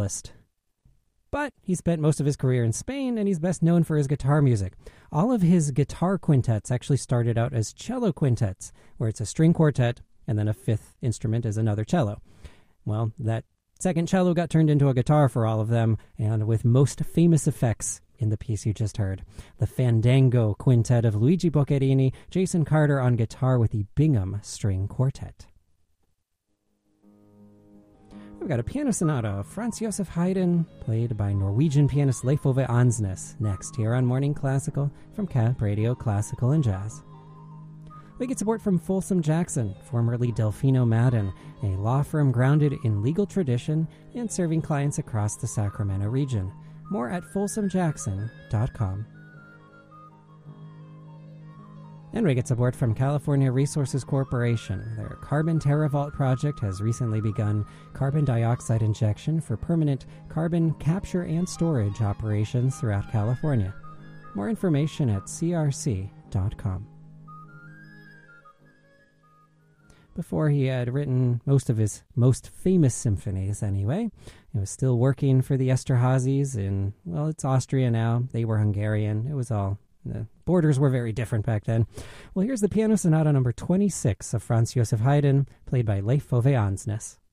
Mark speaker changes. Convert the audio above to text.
Speaker 1: cellist. But he spent most of his career in Spain, and he's best known for his guitar music. All of his guitar quintets actually started out as cello quintets, where it's a string quartet, and then a fifth instrument is another cello. Well, that second cello got turned into a guitar for all of them, and with most famous effects in the piece you just heard. The Fandango Quintet of Luigi Boccherini, Jason Carter on guitar with the Bingham String Quartet. We've got a piano sonata of Franz Josef Haydn, played by Norwegian pianist Leif Ove Ansnes, next here on Morning Classical from Cap Radio Classical and Jazz. We get support from Folsom Jackson, formerly Delfino Madden, a law firm grounded in legal tradition and serving clients across the Sacramento region. More at folsomjackson.com. And we get support from California Resources Corporation. Their Carbon TerraVault project has recently begun carbon dioxide injection for permanent carbon capture and storage operations throughout California. More information at crc.com. Before he had written most of his most famous symphonies anyway, he was still working for the Esterházys in, well, it's Austria now. They were Hungarian. It was all... The borders were very different back then. Well, here's the piano sonata number 26 of Franz Josef Haydn, played by Leif Ove Ansnes.